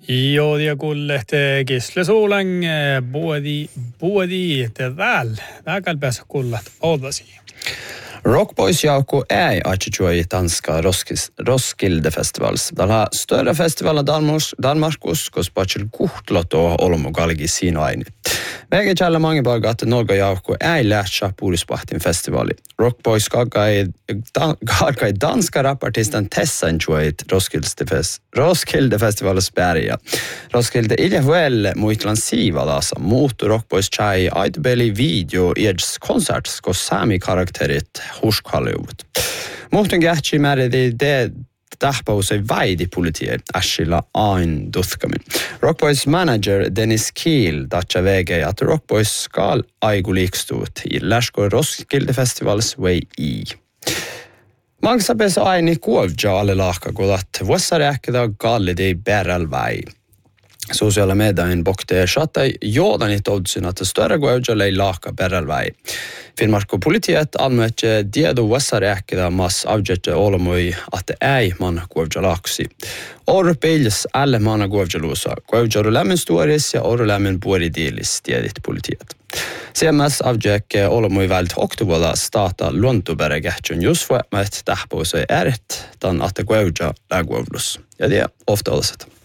Joo, kullehte Gisle Solang, buodi te väl päässä kullat olvasi. Rockboys Jaakko ei atjoi danska Roskilde-festivals. Tällä större festivalia Danmarkus, koska patchel kuhtlot och olmo galgi siinä aini. Väge källä mange bara att Norge Jaakko ei lähtsa puolispahtin festivali. Rockboys galgai danska rapartisten Tessa enjoyed Roskilde-festivalis berga. Roskilde ilja väl muitlan siivalasa muutu Rockboys chai aitbeli video eds konserts ko sami karakterit Hollywood. Muuten kähtsi määriti tähpäusei vaidi politiet äsillä ain tuthkamin. Rockboys manager Dennis Kiel tatsa väge att Rockboys skal aigu liikstuut i Läskö Roskilde-festivals way i. Mangsapes aini kuovja alle lahka kudat vuosareäkkätä gallidi berälväi. Sociala median bokte chatta jordanit oddsin att större kuovja lei lahka berälväi. Finnmark politiet anmötte diedo vuosareäkkätä mas avjette olomoi att ei man kuovja laksi. Orpeils alle manna kuovja luusa. Kuovja rulämmen stuoris ja orulämmen puolidiilis tiedit politiet. CMS avjekke olomoi vält oktoberla starta Luontoberg kähtsön just för att tähpåsoi ärt, dan att kuovja läguovlus. Ja det ofta ollaset.